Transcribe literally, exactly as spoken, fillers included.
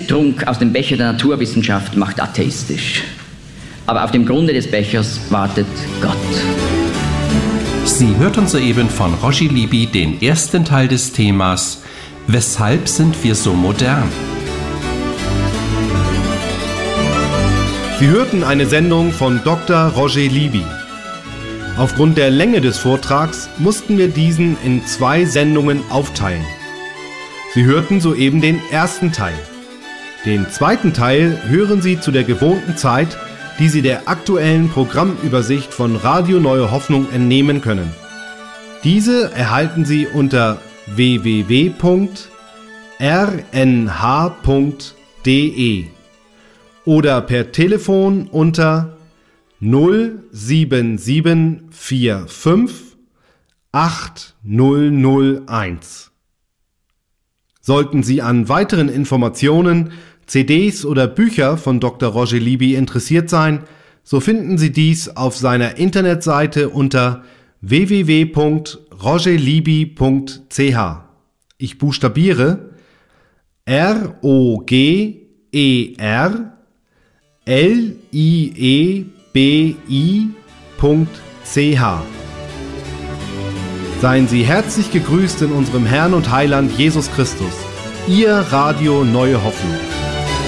Trunk aus dem Becher der Naturwissenschaft macht atheistisch. Aber auf dem Grunde des Bechers wartet Gott. Sie hörten soeben von Roger Libby den ersten Teil des Themas Weshalb sind wir so modern? Sie hörten eine Sendung von Doktor Roger Libby. Aufgrund der Länge des Vortrags mussten wir diesen in zwei Sendungen aufteilen. Sie hörten soeben den ersten Teil. Den zweiten Teil hören Sie zu der gewohnten Zeit, die Sie der aktuellen Programmübersicht von Radio Neue Hoffnung entnehmen können. Diese erhalten Sie unter w w w punkt r n h punkt d e oder per Telefon unter null sieben sieben vier fünf acht null null eins. Sollten Sie an weiteren Informationen, C Ds oder Bücher von Doktor Roger Libby interessiert sein, so finden Sie dies auf seiner Internetseite unter w w w punkt roger libby punkt c h. Ich buchstabiere R O G E R L I E B I punkt c h. Seien Sie herzlich gegrüßt in unserem Herrn und Heiland Jesus Christus. Ihr Radio Neue Hoffnung.